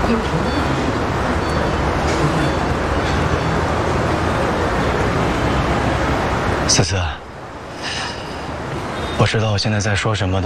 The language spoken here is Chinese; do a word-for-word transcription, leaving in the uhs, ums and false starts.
思思，我知道我现在在说什么都